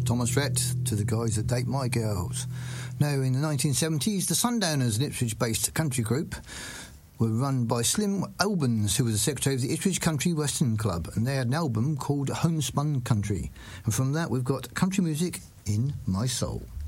Thomas Rhett to the guys that date my girls. Now, in the 1970s, the Sundowners, an Ipswich-based country group, were run by Slim Albans, who was the secretary of the Ipswich Country Western Club, and they had an album called Homespun Country. And from that, we've got Country Music in My Soul.